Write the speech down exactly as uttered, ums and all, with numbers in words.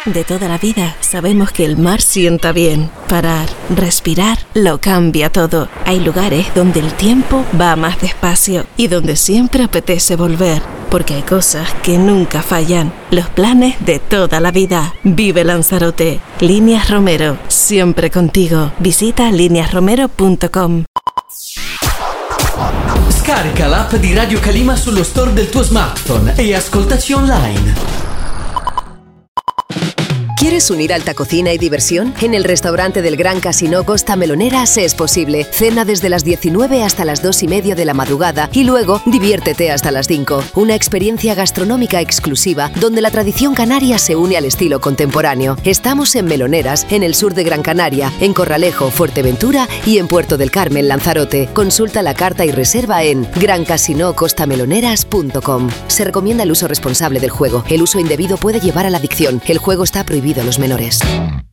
De toda la vida sabemos que el mar sienta bien. Parar, respirar, lo cambia todo. Hay lugares donde el tiempo va más despacio y donde siempre apetece volver. Porque hay cosas que nunca fallan. Los planes de toda la vida. Vive Lanzarote. Líneas Romero. Siempre contigo. Visita líneas romero punto com. Scarica l'app di Radio Calima sullo store del tuo smartphone e ascoltaci online. ¿Quieres unir alta cocina y diversión? En el restaurante del Gran Casino Costa Meloneras es posible. Cena desde las diecinueve hasta las dos y media de la madrugada y luego diviértete hasta las cinco. Una experiencia gastronómica exclusiva donde la tradición canaria se une al estilo contemporáneo. Estamos en Meloneras, en el sur de Gran Canaria, en Corralejo, Fuerteventura y en Puerto del Carmen, Lanzarote. Consulta la carta y reserva en gran casino costa meloneras punto com. Se recomienda el uso responsable del juego. El uso indebido puede llevar a la adicción. El juego está prohibido a los menores.